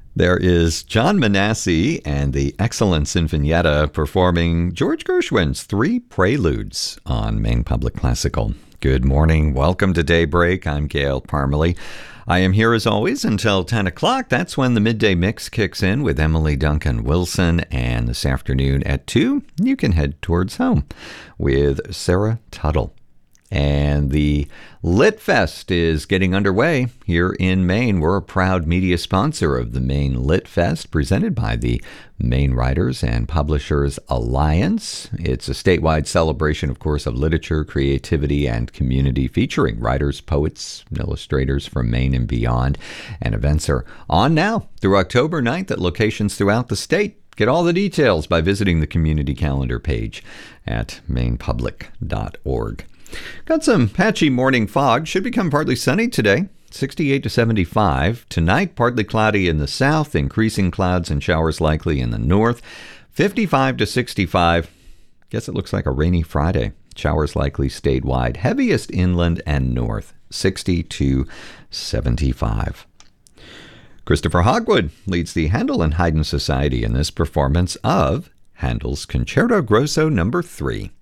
There is John Manassi and the Excellent Sinfonietta performing George Gershwin's Three Preludes on Maine Public Classical. Good morning. Welcome to Daybreak. I'm Gail Parmalee. I am here as always until 10 o'clock. That's when the midday mix kicks in with Emily Duncan Wilson. And this afternoon at 2, you can head towards home with Sarah Tuttle. And the Lit Fest is getting underway here in Maine. We're a proud media sponsor of the Maine Lit Fest, presented by the Maine Writers and Publishers Alliance. It's a statewide celebration, of course, of literature, creativity, and community, featuring writers, poets, illustrators from Maine and beyond. And events are on now through October 9th at locations throughout the state. Get all the details by visiting the community calendar page at mainepublic.org. Got some patchy morning fog. Should become partly sunny today. 68 to 75. Tonight, partly cloudy in the south, increasing clouds and showers likely in the north. 55 to 65. Guess it looks like a rainy Friday. Showers likely statewide. Heaviest inland and north. 60 to 75. Christopher Hogwood leads the Handel and Haydn Society in this performance of Handel's Concerto Grosso No. 3.